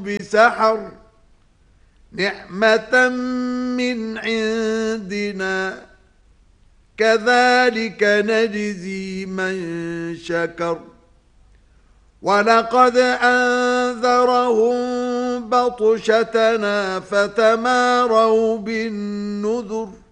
بسحر نعمة من عندنا كذلك نجزي من شكر ولقد أنذرهم بطشتنا فتماروا بالنذر